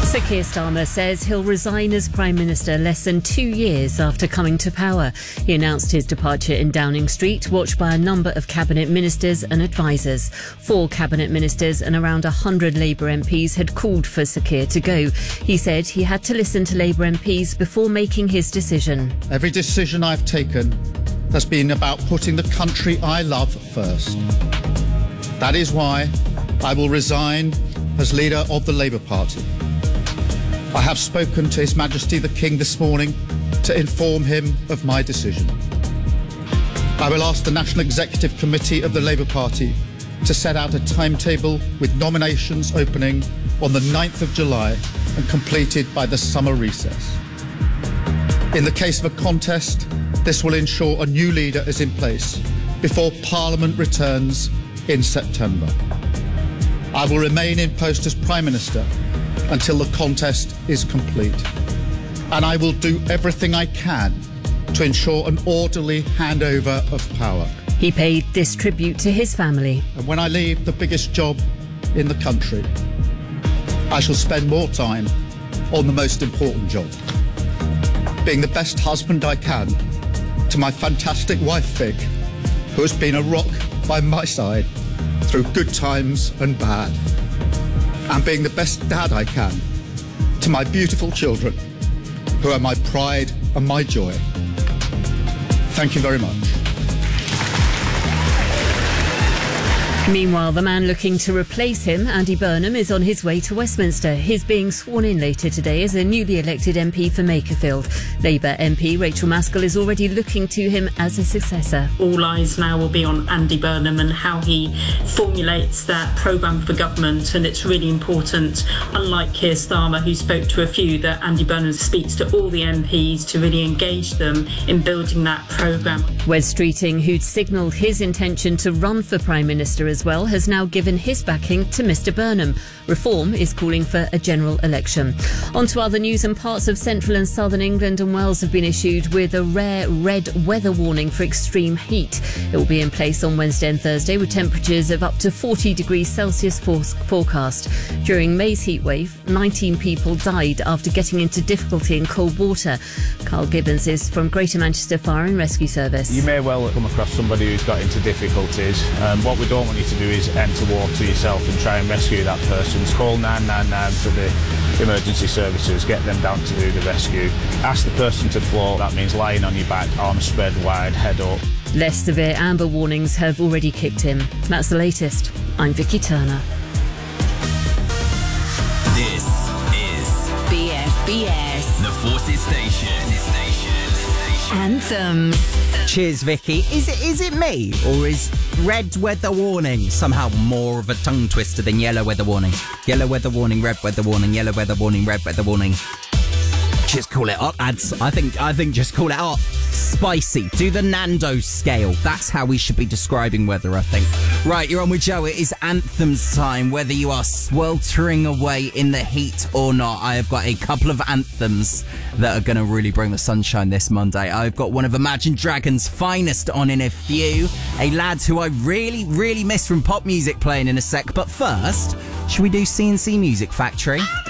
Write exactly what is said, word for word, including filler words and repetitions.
Sir Keir Starmer says he'll resign as Prime Minister less than two years after coming to power. He announced his departure in Downing Street, watched by a number of Cabinet Ministers and advisers. Four Cabinet Ministers and around one hundred Labour M Ps had called for Sir Keir to go. He said he had to listen to Labour M Ps before making his decision. Every decision I've taken has been about putting the country I love first. That is why I will resign as leader of the Labour Party. I have spoken to His Majesty the King this morning to inform him of my decision. I will ask the National Executive Committee of the Labour Party to set out a timetable with nominations opening on the ninth of July and completed by the summer recess. In the case of a contest, this will ensure a new leader is in place before Parliament returns in September. I will remain in post as Prime Minister until the contest is complete. And I will do everything I can to ensure an orderly handover of power. He paid this tribute to his family. And when I leave the biggest job in the country, I shall spend more time on the most important job. Being the best husband I can to my fantastic wife, Vic, who has been a rock by my side through good times and bad. And being the best dad I can to my beautiful children, who are my pride and my joy. Thank you very much. Meanwhile, the man looking to replace him, Andy Burnham, is on his way to Westminster. He's being sworn in later today as a newly elected M P for Makerfield. Labour M P Rachel Maskell is already looking to him as a successor. All eyes now will be on Andy Burnham and how he formulates that programme for government, and it's really important, unlike Keir Starmer, who spoke to a few, that Andy Burnham speaks to all the M Ps to really engage them in building that programme. Wes Streeting, who'd signalled his intention to run for Prime Minister as well, has now given his backing to Mr Burnham. Reform is calling for a general election. On to other news, and parts of central and southern England and Wales have been issued with a rare red weather warning for extreme heat. It will be in place on Wednesday and Thursday with temperatures of up to forty degrees Celsius for- forecast. During May's heatwave, nineteen people died after getting into difficulty in cold water. Carl Gibbons is from Greater Manchester Fire and Rescue Service. You may well come across somebody who's got into difficulties. Um, what we don't want you to do is enter water yourself and try and rescue that person. Call nine nine nine for the emergency services, get them down to do the rescue. Ask the person to float, that means lying on your back, arms spread wide, head up. Less severe amber warnings have already kicked in. That's the latest. I'm Vicky Turner. This is B F B S, the Forces Station. Anthem. Cheers, Vicky. Is it is it me, or is red weather warning somehow more of a tongue twister than yellow weather warning? Yellow weather warning, red weather warning, yellow weather warning, red weather warning. Just call it hot, lads. I think I think just call it hot. Spicy. Do the Nando's scale. That's how we should be describing weather, I think. Right, you're on with Joe. It is anthems time. Whether you are sweltering away in the heat or not, I have got a couple of anthems that are going to really bring the sunshine this Monday. I've got one of Imagine Dragons' finest on in a few. A lad who I really, really miss from pop music playing in a sec. But first, should we do C and C Music Factory?